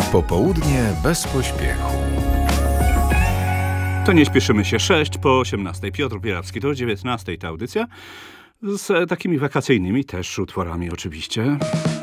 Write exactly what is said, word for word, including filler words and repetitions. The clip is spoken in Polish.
Popołudnie bez pośpiechu. To nie śpieszymy się. sześć po osiemnastej. Piotr Bierawski, do dziewiętnastej ta audycja. Z takimi wakacyjnymi też utworami oczywiście.